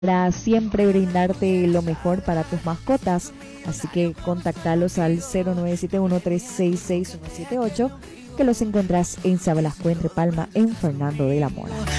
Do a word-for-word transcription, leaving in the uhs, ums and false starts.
para siempre brindarte lo mejor para tus mascotas. Así que contactalos al cero nueve siete uno, tres seis seis, uno siete ocho, que los encontrás en Sabalasco, Entre Palma, en Fernando de la Mora.